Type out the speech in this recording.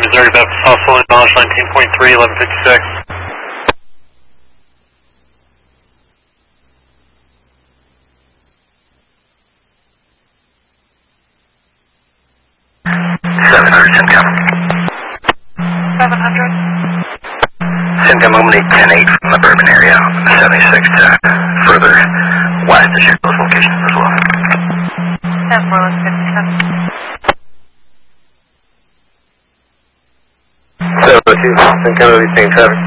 Missouri Baptist Hospital, acknowledge 19.3, 1156. Syncom only 10-8 from the Bourbon area, 76 to further west to check those locations as well. 702, Syncom will be seeing traffic.